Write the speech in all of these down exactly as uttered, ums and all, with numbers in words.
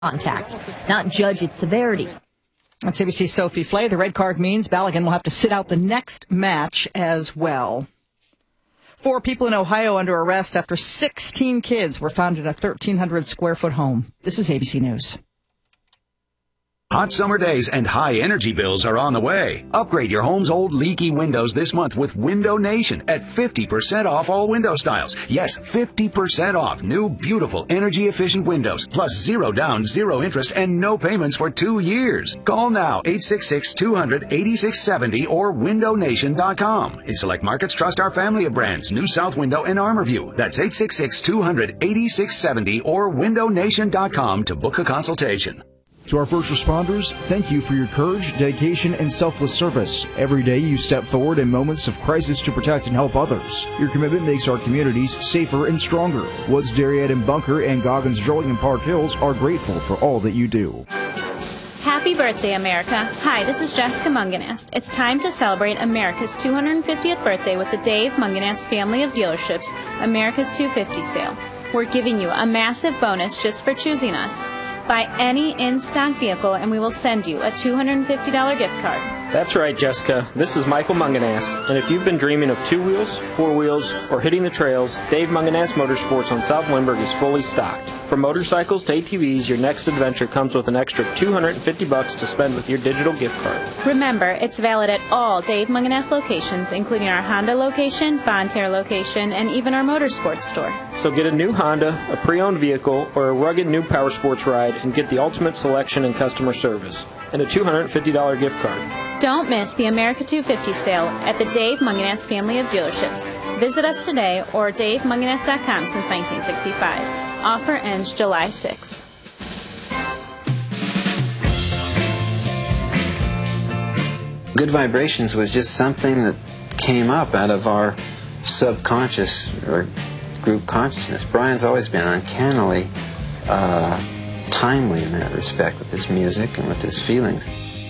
contact, not judge its severity. That's A B C's Sophie Flay. The red card means Balogun will have to sit out the next match as well. Four people in Ohio under arrest after sixteen kids were found in a thirteen hundred square foot home. This is A B C News. Hot summer days and high energy bills are on the way. Upgrade your home's old leaky windows this month with Window Nation at fifty percent off all window styles. Yes, fifty percent off new, beautiful, energy-efficient windows, plus zero down, zero interest, and no payments for two years. Call now, eight six six, two hundred, eighty-six seventy or window nation dot com. In select markets, trust our family of brands, New South Window and Armorview. That's eight six six, two hundred, eighty-six seventy or window nation dot com to book a consultation. To our first responders, thank you for your courage, dedication, and selfless service. Every day you step forward in moments of crisis to protect and help others. Your commitment makes our communities safer and stronger. Woods, Darien, and Bunker, and Goggins, Drilling, and Park Hills are grateful for all that you do. Happy birthday, America. Hi, this is Jessica Munganast. It's time to celebrate America's two hundred fiftieth birthday with the Dave Munganast family of dealerships America's two fifty sale. We're giving you a massive bonus just for choosing us. Buy any in-stock vehicle and we will send you a two hundred fifty dollars gift card. That's right, Jessica. This is Michael Munganast, and if you've been dreaming of two wheels, four wheels, or hitting the trails, Dave Munganast Motorsports on South Lindbergh is fully stocked. From motorcycles to A T Vs, your next adventure comes with an extra two hundred fifty bucks to spend with your digital gift card. Remember, it's valid at all Dave Munganast locations, including our Honda location, Bonterre location, and even our motorsports store. So get a new Honda, a pre-owned vehicle, or a rugged new power sports ride and get the ultimate selection and customer service, and a two hundred fifty dollars gift card. Don't miss the America two fifty sale at the Dave Munganast family of dealerships. Visit us today or dave munganast dot com since nineteen sixty-five. Offer ends July sixth. Good Vibrations was just something that came up out of our subconscious or group consciousness. Brian's always been uncannily uh, timely in that respect with his music and with his feelings.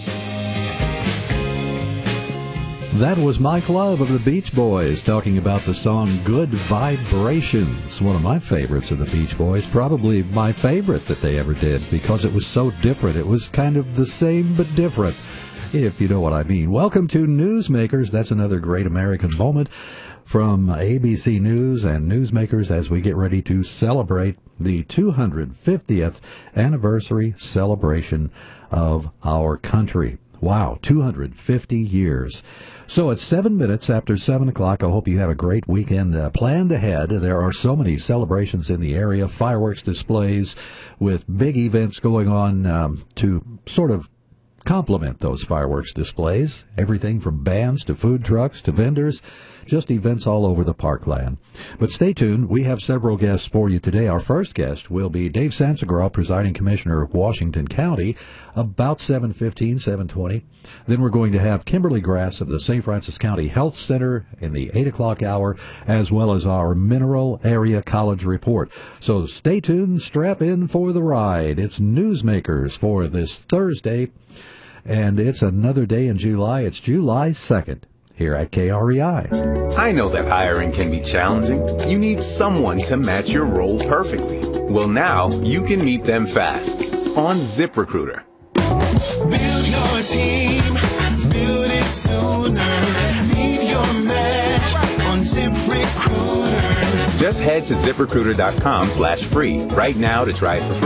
That was Mike Love of the Beach Boys talking about the song Good Vibrations, one of my favorites of the Beach Boys, probably my favorite that they ever did because it was so different. It was kind of the same but different, if you know what I mean. Welcome to Newsmakers. That's another great American moment from A B C News and Newsmakers as we get ready to celebrate the two hundred fiftieth anniversary celebration of our country. Wow, two hundred fifty years. So it's seven minutes after seven o'clock. I hope you have a great weekend uh, planned ahead. There are so many celebrations in the area, fireworks displays with big events going on um, to sort of complement those fireworks displays. Everything from bands to food trucks to vendors, just events all over the parkland. But stay tuned. We have several guests for you today. Our first guest will be Dave Sansegraw, Presiding Commissioner of Washington County, about seven fifteen, seven twenty. Then we're going to have Kimberly Grass of the Saint Francis County Health Center in the eight o'clock hour, as well as our Mineral Area College Report. So stay tuned, strap in for the ride. It's Newsmakers for this Thursday, and it's another day in July. It's July second. Here at K R E I. I know that hiring can be challenging. You need someone to match your role perfectly. Well, now you can meet them fast on ZipRecruiter. Build your team, build it sooner. Meet your match on ZipRecruiter. Just head to zip recruiter dot com slash free right now to try it for free.